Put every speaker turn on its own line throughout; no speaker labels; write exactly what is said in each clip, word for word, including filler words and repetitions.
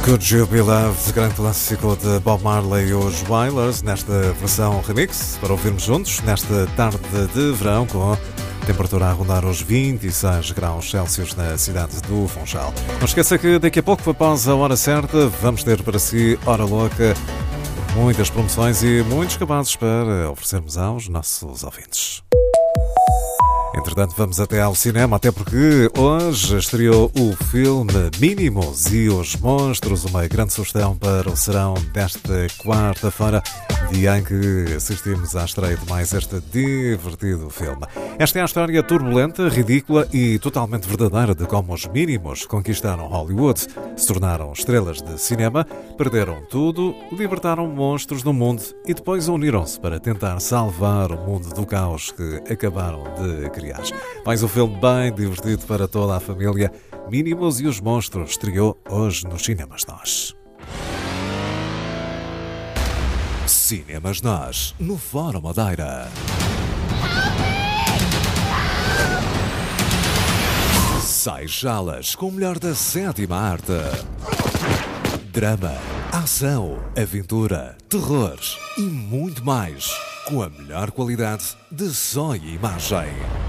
Could You Be Loved, grande clássico de Bob Marley e os Wailers, nesta versão remix, para ouvirmos juntos, nesta tarde de verão, com temperatura a rondar os vinte e seis graus Celsius na cidade do Funchal. Não esqueça que daqui a pouco, após a hora certa, vamos ter para si Hora Louca, muitas promoções e muitos cabazes para oferecermos aos nossos ouvintes. Entretanto, vamos até ao cinema, até porque hoje estreou o filme Mínimos e os Monstros, uma grande sugestão para o serão desta quarta-feira, dia em que assistimos à estreia de mais este divertido filme. Esta é a história turbulenta, ridícula e totalmente verdadeira de como os Mínimos conquistaram Hollywood, se tornaram estrelas de cinema, perderam tudo, libertaram monstros no mundo e depois uniram-se para tentar salvar o mundo do caos que acabaram de criar. Mais um filme bem divertido para toda a família. Mínimos e os Monstros estreou hoje nos Cinemas Nós. Cinemas Nós, no Fórum Madeira. Sai Jalas com o melhor da sétima arte. Drama, ação, aventura, terror e muito mais, com a melhor qualidade de som e imagem.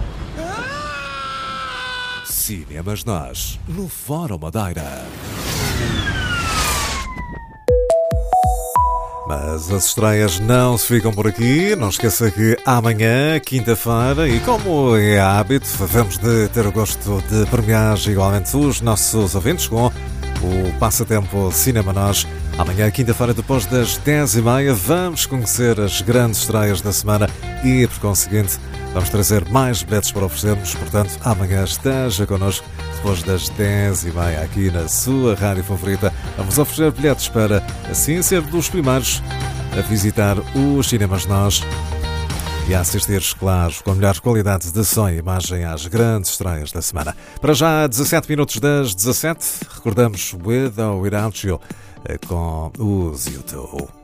Cinemas Nós, no Fórum Madeira. Mas as estreias não se ficam por aqui. Não esqueça que amanhã, quinta-feira, e como é hábito, vamos de ter o gosto de premiar igualmente os nossos ouvintes com o Passatempo Cinema Nós. Amanhã, quinta-feira, depois das dez e meia, vamos conhecer as grandes estreias da semana e, por conseguinte, vamos trazer mais bilhetes para oferecermos. Portanto, amanhã esteja connosco depois das dez e meia aqui na sua rádio favorita. Vamos oferecer bilhetes para, assim, ser dos primeiros a visitar os Cinemas Nós e a assistir, claro, com a melhor qualidade de som e imagem às grandes estreias da semana. Para já, dezassete minutos das dezassete, recordamos With or Without You com os YouTube.